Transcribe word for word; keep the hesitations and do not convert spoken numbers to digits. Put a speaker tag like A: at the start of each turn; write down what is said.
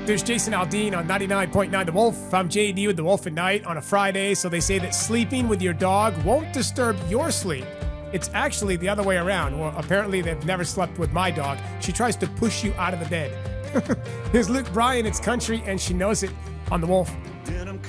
A: There's Jason Aldean on ninety-nine point nine The Wolf. I'm J D with The Wolf at Night on a Friday. So they say that sleeping with your dog won't disturb your sleep. It's actually the other way around. Well, apparently they've never slept with my dog. She tries to push you out of the bed. Here's Luke Bryan. It's country, and she knows it on The Wolf.